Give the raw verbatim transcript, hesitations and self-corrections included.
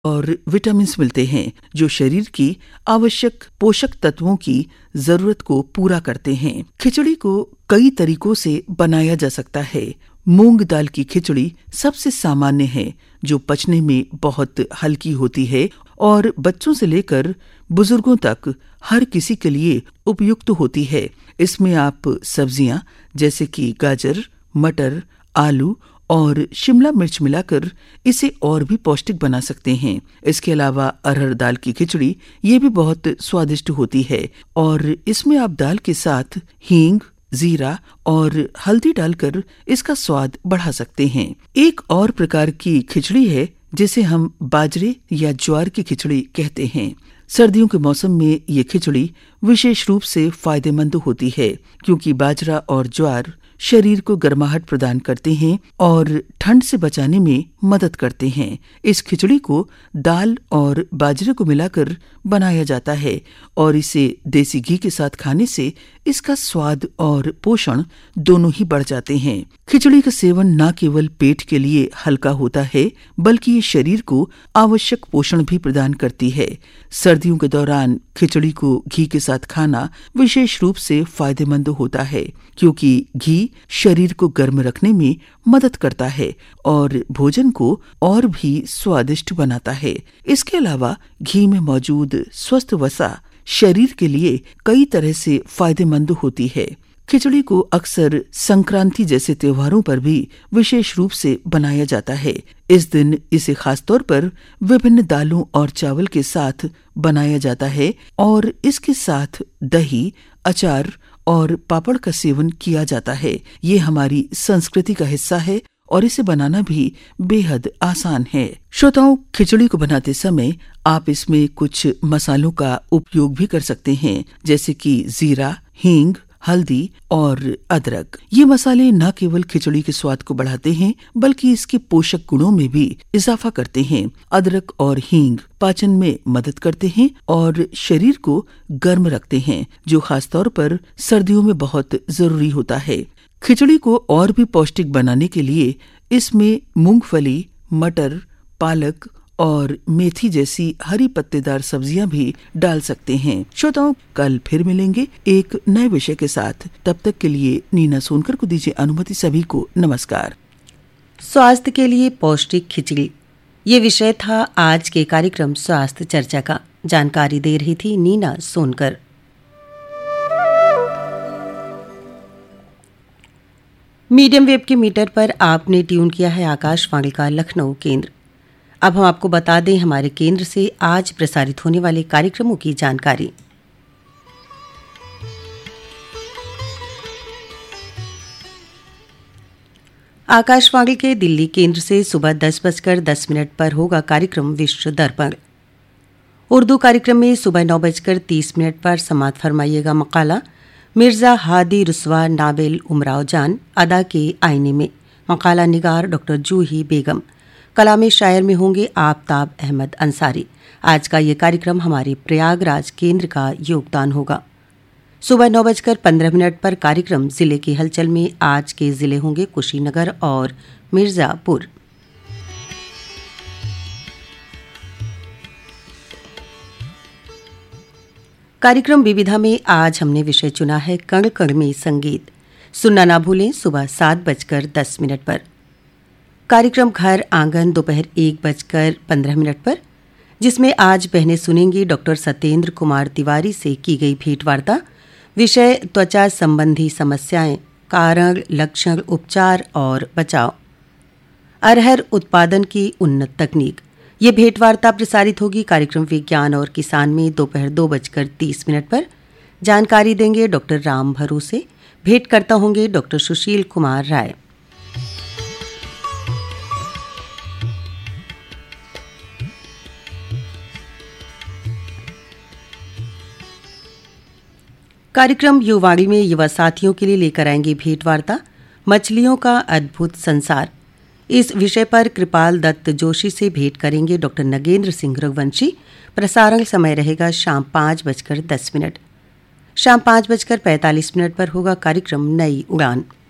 और विटामिन्स मिलते हैं जो शरीर की आवश्यक पोषक तत्वों की जरूरत को पूरा करते हैं। खिचड़ी को कई तरीकों से बनाया जा सकता है। मूंग दाल की खिचड़ी सबसे सामान्य है, जो पचने में बहुत हल्की होती है और बच्चों से लेकर बुजुर्गों तक हर किसी के लिए उपयुक्त होती है। इसमें आप सब्जियां जैसे कि गाजर, मटर, आलू और शिमला मिर्च मिलाकर इसे और भी पौष्टिक बना सकते हैं। इसके अलावा अरहर दाल की खिचड़ी ये भी बहुत स्वादिष्ट होती है और इसमें आप दाल के साथ हींग, जीरा और हल्दी डालकर इसका स्वाद बढ़ा सकते हैं। एक और प्रकार की खिचड़ी है जिसे हम बाजरे या ज्वार की खिचड़ी कहते हैं। सर्दियों के मौसम में ये खिचड़ी विशेष रूप से फायदेमंद होती है, क्योंकि बाजरा और ज्वार शरीर को गर्माहट प्रदान करते हैं और ठंड से बचाने में मदद करते हैं। इस खिचड़ी को दाल और बाजरे को मिलाकर बनाया जाता है और इसे देसी घी के साथ खाने से इसका स्वाद और पोषण दोनों ही बढ़ जाते हैं। खिचड़ी का सेवन न केवल पेट के लिए हल्का होता है, बल्कि ये शरीर को आवश्यक पोषण भी प्रदान करती है। सर्दियों के दौरान खिचड़ी को घी के साथ खाना विशेष रूप से फायदेमंद होता है, क्योंकि घी शरीर को गर्म रखने में मदद करता है और भोजन को और भी स्वादिष्ट बनाता है। इसके अलावा घी में मौजूद स्वस्थ वसा शरीर के लिए कई तरह से फायदेमंद होती है। खिचड़ी को अक्सर संक्रांति जैसे त्योहारों पर भी विशेष रूप से बनाया जाता है। इस दिन इसे खासतौर पर विभिन्न दालों और चावल के साथ बनाया जाता है और इसके साथ दही, अचार और पापड़ का सेवन किया जाता है। ये हमारी संस्कृति का हिस्सा है और इसे बनाना भी बेहद आसान है। श्रोताओं, खिचड़ी को बनाते समय आप इसमें कुछ मसालों का उपयोग भी कर सकते हैं, जैसे कि जीरा, हींग, हल्दी और अदरक। ये मसाले न केवल खिचड़ी के स्वाद को बढ़ाते हैं, बल्कि इसके पोषक गुणों में भी इजाफा करते हैं। अदरक और हींग पाचन में मदद करते हैं और शरीर को गर्म रखते हैं, जो खासतौर पर सर्दियों में बहुत जरूरी होता है। खिचड़ी को और भी पौष्टिक बनाने के लिए इसमें मूंगफली, मटर, पालक और मेथी जैसी हरी पत्तेदार सब्जियां भी डाल सकते हैं। श्रोताओं, कल फिर मिलेंगे एक नए विषय के साथ। तब तक के लिए नीना सोनकर को दीजिए अनुमति। सभी को नमस्कार। स्वास्थ्य के लिए पौष्टिक खिचड़ी, ये विषय था आज के कार्यक्रम स्वास्थ्य चर्चा का। जानकारी दे रही थी नीना सोनकर। मीडियम वेव के मीटर पर आपने ट्यून किया है आकाशवाणी का लखनऊ केंद्र। अब हम आपको बता दें हमारे केंद्र से आज प्रसारित होने वाले कार्यक्रमों की जानकारी। आकाशवाणी के दिल्ली केंद्र से सुबह दस बजकर दस मिनट पर होगा कार्यक्रम विश्व दर्पण। उर्दू कार्यक्रम में सुबह नौ बजकर तीस मिनट पर समात फरमाइएगा मकाला मिर्जा हादी रुस्वा नावेल उमराव जान अदा के आईने में। मकाला निगार डॉक्टर जूही बेगम। कलामे शायर में होंगे आफ्ताब अहमद अंसारी। आज का ये कार्यक्रम हमारे प्रयागराज केंद्र का योगदान होगा। सुबह नौ बजकर पंद्रह मिनट पर कार्यक्रम जिले की हलचल में आज के जिले होंगे कुशीनगर और मिर्जापुर। कार्यक्रम विविधा में आज हमने विषय चुना है कण कण में संगीत। सुनना ना भूलें सुबह सात बजकर दस मिनट पर। कार्यक्रम घर आंगन दोपहर एक बजकर पंद्रह मिनट पर, जिसमें आज बहनें सुनेंगी डॉक्टर सत्येंद्र कुमार तिवारी से की गई भेंटवार्ता। विषय त्वचा संबंधी समस्याएं, कारण, लक्षण, उपचार और बचाव। अरहर उत्पादन की उन्नत तकनीक, ये भेंटवार्ता प्रसारित होगी कार्यक्रम विज्ञान और किसान में दोपहर दो बजकर तीस मिनट पर। जानकारी देंगे डॉक्टर राम भरोसे। भेंट करता होंगे डॉक्टर सुशील कुमार राय। कार्यक्रम युवाणी में युवा साथियों के लिए लेकर आएंगे भेंटवार्ता मछलियों का अद्भुत संसार। इस विषय पर कृपाल दत्त जोशी से भेंट करेंगे डॉक्टर नगेंद्र सिंह रघुवंशी। प्रसारण समय रहेगा शाम पाँच बजकर दस मिनट। शाम पाँच बजकर पैंतालीस मिनट पर होगा कार्यक्रम नई उड़ान।